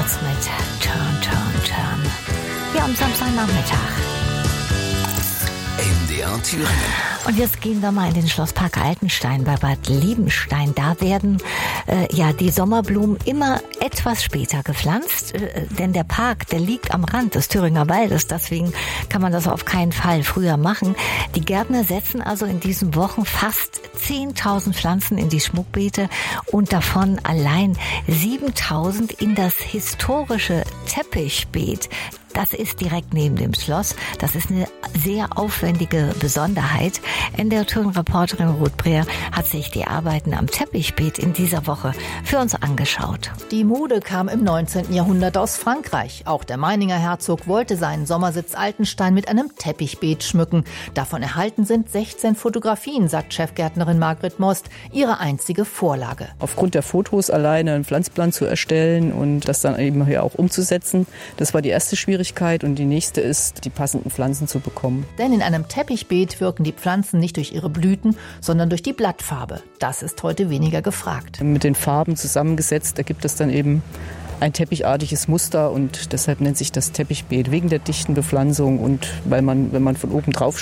jetzt mit Turn. Hier am Samstagnachmittag. MDR Thüringen. Und jetzt gehen wir mal in den Schlosspark Altenstein bei Bad Liebenstein. Da werden die Sommerblumen immer etwas später gepflanzt, denn der Park, der liegt am Rand des Thüringer Waldes. Deswegen kann man das auf keinen Fall früher machen. Die Gärtner setzen also in diesen Wochen fast 10.000 Pflanzen in die Schmuckbeete und davon allein 7.000 in das historische Teppichbeet. Das ist direkt neben dem Schloss. Das ist eine sehr aufwendige Besonderheit. NDR Thüringen-Reporterin Ruth Breer hat sich die Arbeiten am Teppichbeet in dieser Woche für uns angeschaut. Die Mode kam im 19. Jahrhundert aus Frankreich. Auch der Meininger Herzog wollte seinen Sommersitz Altenstein mit einem Teppichbeet schmücken. Davon erhalten sind 16 Fotografien, sagt Chefgärtnerin Margret Most, ihre einzige Vorlage. Aufgrund der Fotos alleine einen Pflanzplan zu erstellen und das dann eben hier auch umzusetzen, das war die erste Schwierigkeit. Und die nächste ist, die passenden Pflanzen zu bekommen. Denn in einem Teppichbeet wirken die Pflanzen nicht durch ihre Blüten, sondern durch die Blattfarbe. Das ist heute weniger gefragt. Mit den Farben zusammengesetzt ergibt es dann eben ein teppichartiges Muster und deshalb nennt sich das Teppichbeet wegen der dichten Bepflanzung und weil man, wenn man von oben drauf